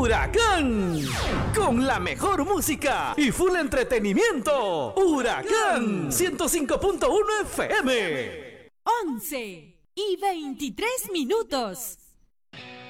Huracán, con la mejor música y full entretenimiento. Huracán 105.1 FM. 11:23.